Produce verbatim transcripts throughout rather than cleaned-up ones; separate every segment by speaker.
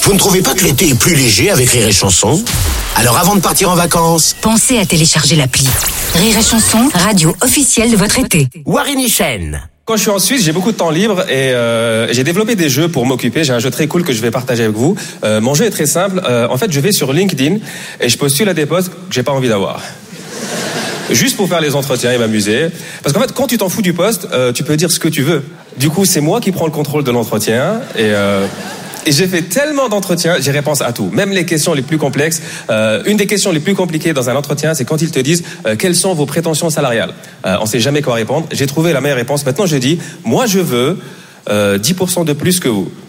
Speaker 1: Vous ne trouvez pas que l'été est plus léger avec Rire et Chanson ? Alors avant de partir en vacances,
Speaker 2: pensez à télécharger l'appli. Rire et Chanson, radio officielle de votre été.
Speaker 1: Warinichen.
Speaker 3: Quand je suis en Suisse, j'ai beaucoup de temps libre et euh, j'ai développé des jeux pour m'occuper. J'ai un jeu très cool que je vais partager avec vous. Euh, mon jeu est très simple. Euh, en fait, je vais sur LinkedIn et je postule à des postes que j'ai pas envie d'avoir. Juste pour faire les entretiens et m'amuser. Parce qu'en fait, quand tu t'en fous du poste, euh, tu peux dire ce que tu veux. Du coup, c'est moi qui prends le contrôle de l'entretien et... Euh, Et j'ai fait tellement d'entretiens, j'ai réponse à tout, même les questions les plus complexes. Euh, une des questions les plus compliquées dans un entretien, c'est quand ils te disent euh, quelles sont vos prétentions salariales. Euh, on ne sait jamais quoi répondre. J'ai trouvé la meilleure réponse. Maintenant, je dis, moi, je veux euh, dix pour cent de plus que vous.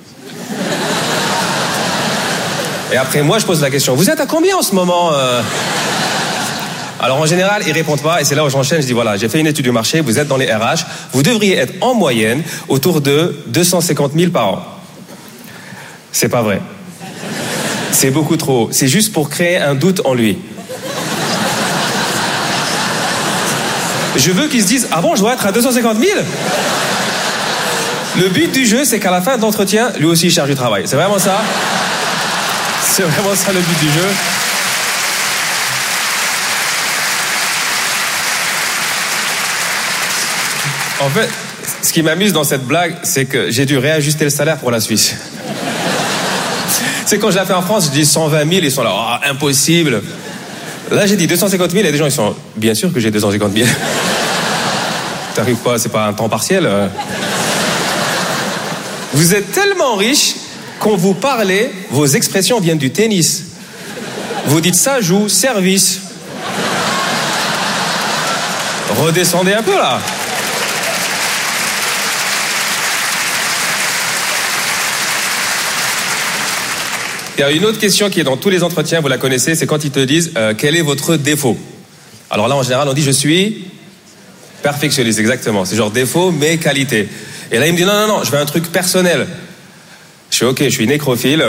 Speaker 3: Et après, moi, je pose la question, vous êtes à combien en ce moment euh Alors, en général, ils répondent pas. Et c'est là où j'enchaîne. Je dis, voilà, j'ai fait une étude du marché. Vous êtes dans les R H. Vous devriez être en moyenne autour de deux cent cinquante mille par an. C'est pas vrai. C'est beaucoup trop. C'est juste pour créer un doute en lui. Je veux qu'il se dise, ah bon, je dois être à deux cent cinquante mille ? Le but du jeu, c'est qu'à la fin de l'entretien, lui aussi, il cherche du travail. C'est vraiment ça. C'est vraiment ça le but du jeu. En fait, ce qui m'amuse dans cette blague, c'est que j'ai dû réajuster le salaire pour la Suisse. C'est quand je l'ai fait en France, je dis cent vingt mille, ils sont là, oh, impossible. Là, j'ai dit deux cent cinquante mille, et des gens, ils sont, bien sûr que j'ai deux cent cinquante mille. T'arrives quoi, c'est pas un temps partiel ? Vous êtes tellement riche, quand vous parlez, vos expressions viennent du tennis. Vous dites ça joue, service. Redescendez un peu, là. Il y a une autre question qui est dans tous les entretiens, vous la connaissez, c'est quand ils te disent euh, quel est votre défaut. Alors là, en général, on dit je suis perfectionniste, exactement. C'est genre défaut, mais qualité. Et là, il me dit non, non, non, je veux un truc personnel. Je fais ok, je suis nécrophile.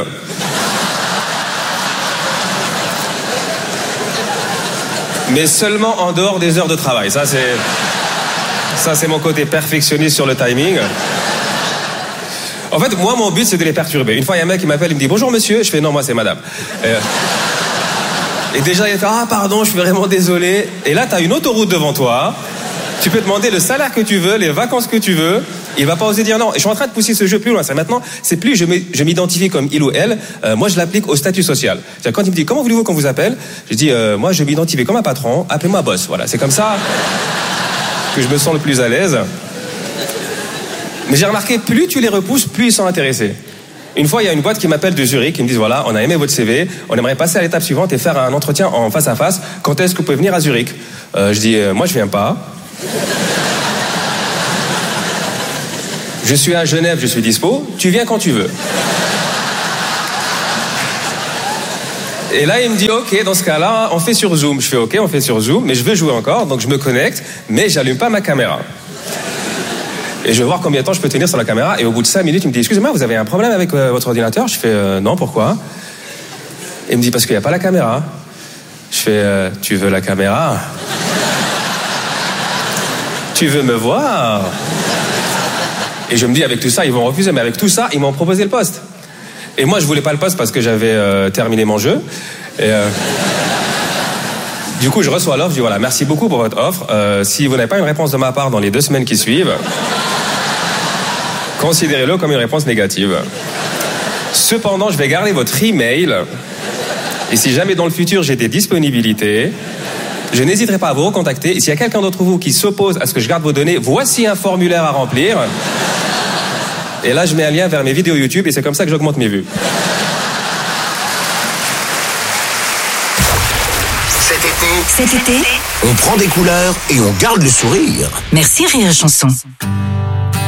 Speaker 3: Mais seulement en dehors des heures de travail. Ça, c'est, ça, c'est mon côté perfectionniste sur le timing. En fait, moi, mon but, c'est de les perturber. Une fois, il y a un mec qui m'appelle, il me dit « Bonjour, monsieur ». Je fais « Non, moi, c'est madame euh... ». Et déjà, il fait « Ah, pardon, je suis vraiment désolé ». Et là, tu as une autoroute devant toi. Tu peux demander le salaire que tu veux, les vacances que tu veux. Il va pas oser dire non. Et je suis en train de pousser ce jeu plus loin. C'est maintenant, c'est plus je m'identifie comme il ou elle. Euh, moi, je l'applique au statut social. C'est-à-dire, quand il me dit « Comment voulez-vous qu'on vous appelle ?» Je dis euh, « Moi, je m'identifie comme un patron. Appelez-moi boss ». Voilà, c'est comme ça que je me sens le plus à l'aise. Mais j'ai remarqué, plus tu les repousses, plus ils sont intéressés. Une fois, il y a une boîte qui m'appelle de Zurich, qui me disent, voilà, on a aimé votre C V, on aimerait passer à l'étape suivante et faire un entretien en face à face. Quand est-ce que vous pouvez venir à Zurich ? euh, Je dis, euh, moi je viens pas. Je suis à Genève, je suis dispo, tu viens quand tu veux. Et là, il me dit, ok, dans ce cas-là, on fait sur Zoom. Je fais, ok, on fait sur Zoom, mais je veux jouer encore, donc je me connecte, mais j'allume pas ma caméra. Et je vais voir combien de temps je peux tenir sur la caméra. Et au bout de cinq minutes, il me dit, excusez-moi, vous avez un problème avec euh, votre ordinateur ? Je fais, euh, non, pourquoi ? Et il me dit, parce qu'il n'y a pas la caméra. Je fais, euh, tu veux la caméra ? Tu veux me voir ? Et je me dis, avec tout ça, ils vont refuser. Mais avec tout ça, ils m'ont proposé le poste. Et moi, je voulais pas le poste parce que j'avais euh, terminé mon jeu. Et... Euh... Du coup, je reçois l'offre, je dis voilà, merci beaucoup pour votre offre. Euh, si vous n'avez pas une réponse de ma part dans les deux semaines qui suivent, considérez-le comme une réponse négative. Cependant, je vais garder votre email. Et si jamais dans le futur j'ai des disponibilités, je n'hésiterai pas à vous recontacter. Et s'il y a quelqu'un d'entre vous qui s'oppose à ce que je garde vos données, voici un formulaire à remplir. Et là, je mets un lien vers mes vidéos YouTube et c'est comme ça que j'augmente mes vues.
Speaker 2: Cet été,
Speaker 1: on prend des couleurs et on garde le sourire.
Speaker 2: merci Rire et Chanson.